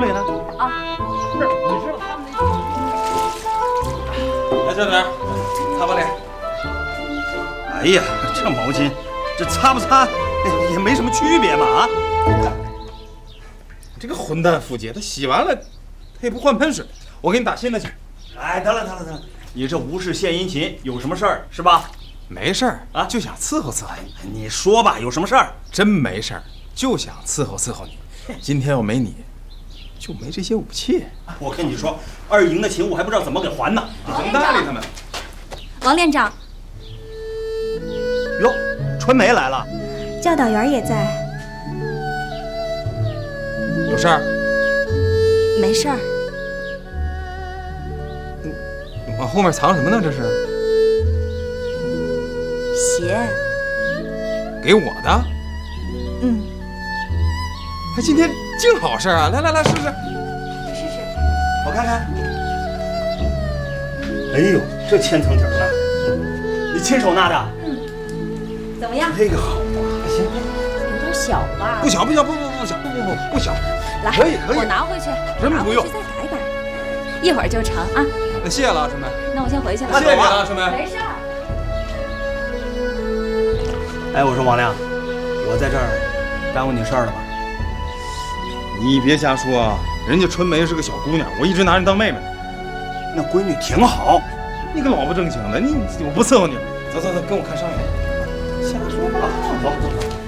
里呢。 啊， 不是，你知道他们那……来，小点，擦把脸。哎呀，这毛巾，这擦不擦也没什么区别嘛啊！ 这个混蛋傅姐，他洗完了，他也不换喷水。我给你打新的去。 哎，得了，你这无事献殷勤，有什么事儿是吧？ 没事儿啊，就想伺候伺候你。 你说吧，有什么事儿？ 真没事儿，就想伺候伺候你。今天要没你，就没这些武器。 我跟你说，二营的勤我还不知道怎么给还呢。 你甭搭理他们。 王连长， 哟，春梅来了， 教导员也在。 有事儿？ 没事儿。 往后面藏什么呢？这是鞋。 给我的？ 嗯。 还今天净好事啊！来，试试。 试试。 我看看。哎呦，这千层底呢，你亲手纳的？ 嗯。怎么样？ 这个好吧？行， 有点小吧？ 不小，不小。 来， 可以， 我拿回去。 真不用， 再改改，一会儿就成啊。 那谢了，春梅。 那我先回去了。 谢谢你了，春梅。 没事儿。 哎，我说王亮，我在这儿耽误你事儿了吧？ 你别瞎说啊！人家春梅是个小姑娘，我一直拿人当妹妹。 那闺女挺好。 你个老不正经的，我不伺候你了。走，跟我看上面。 瞎说吧。走。